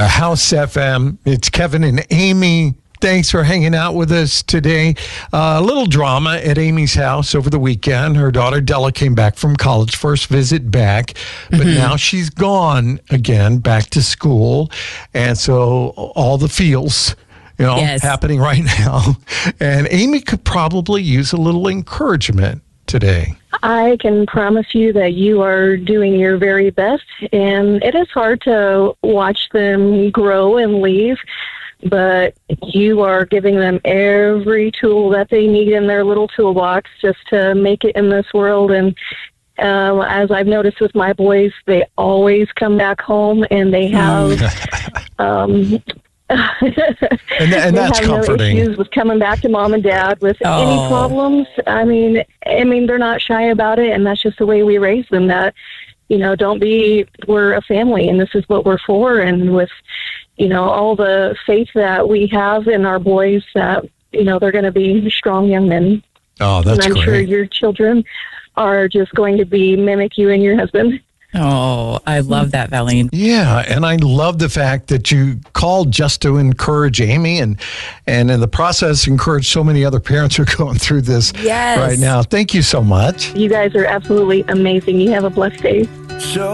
House FM. It's Kevin and Amy. Thanks for hanging out with us today. A little drama at Amy's house over the weekend. Her daughter Della came back from college, first visit back, but now she's gone again, back to school. And so all the feels, happening right now. And Amy could probably use a little encouragement today. I can promise you that you are doing your very best, and it is hard to watch them grow and leave, but you are giving them every tool that they need in their little toolbox just to make it in this world. And as I've noticed with my boys, they always come back home and they have and that's comforting. No issues with coming back to mom and dad with any problems. I mean, they're not shy about it, and that's just the way we raise them. That we're a family, and this is what we're for. And with all the faith that we have in our boys, that they're going to be strong young men. Oh, that's great. And I'm sure your children are just going to mimic you and your husband. Oh, I love that, Valine. Yeah, and I love the fact that you called just to encourage Amy and in the process encourage so many other parents who are going through this right now. Thank you so much. You guys are absolutely amazing. You have a blessed day.